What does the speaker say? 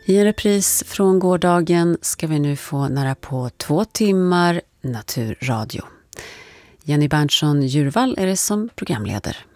I en repris från gårdagen ska vi nu få nära på 2 timmar naturradio. Jenny Berntsson Djurvall är det som programleder.